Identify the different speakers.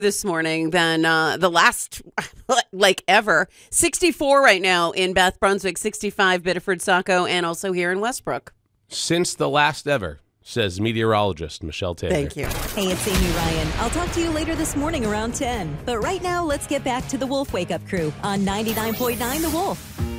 Speaker 1: this morning than the last, like ever. 64 right now in Beth Brunswick, 65 Biddeford, Saco, and also here in Westbrook.
Speaker 2: Since the last ever, says meteorologist Michelle Taylor.
Speaker 1: Thank you.
Speaker 3: Hey, it's Amy Ryan. I'll talk to you later this morning around 10. But right now, let's get back to the Wolf Wake Up Crew on 99.9 The Wolf.